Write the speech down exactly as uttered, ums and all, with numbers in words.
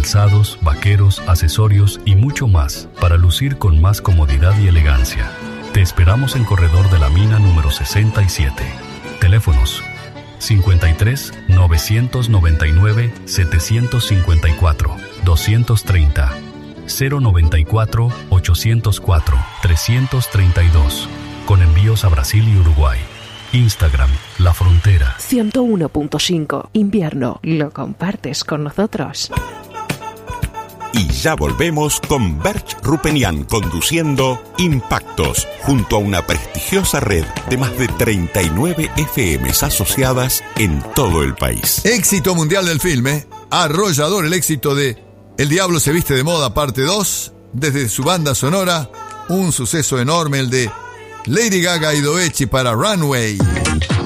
calzados, vaqueros, accesorios y mucho más para lucir con más comodidad y elegancia. Te esperamos en Corredor de la Mina número sesenta y siete. Teléfonos cincuenta y tres, novecientos noventa y nueve, setecientos cincuenta y cuatro, doscientos treinta, cero noventa y cuatro, ochocientos cuatro, trescientos treinta y dos, con envíos a Brasil y Uruguay. Instagram, La Frontera. ciento uno punto cinco. Invierno. Lo compartes con nosotros. Y ya volvemos con Berch Rupenian conduciendo Impactos, junto a una prestigiosa red de más de treinta y nueve F Ms asociadas en todo el país. Éxito mundial del filme, arrollador el éxito de El Diablo se viste de moda parte dos, desde su banda sonora, un suceso enorme el de Lady Gaga y Doechi para Runway.